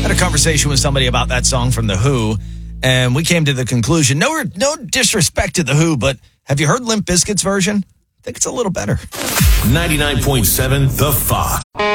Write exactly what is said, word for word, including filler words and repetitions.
Had a conversation with somebody about that song from The Who, and we came to the conclusion, no, no disrespect to The Who, but have you heard Limp Bizkit's version? I think it's a little better. ninety-nine point seven The Fox.